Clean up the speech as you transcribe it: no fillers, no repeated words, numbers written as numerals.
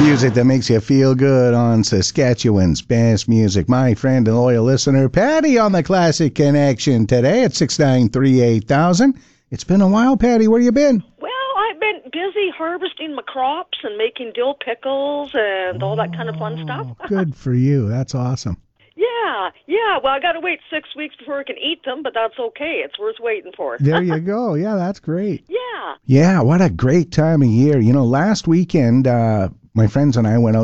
Music that makes you feel good on Saskatchewan's best music. My friend and loyal listener, Patty, on the Classic Connection today at 693-8000. It's been a while, Patty. Where you been? Well, I've been busy harvesting my crops and making dill pickles and all that kind of fun stuff. Good for you. That's awesome. Yeah. Well, I got to wait 6 weeks before I can eat them, but that's okay. It's worth waiting for. There you go. Yeah, that's great. Yeah. Yeah, what a great time of year. You know, last weekend, my friends and I went out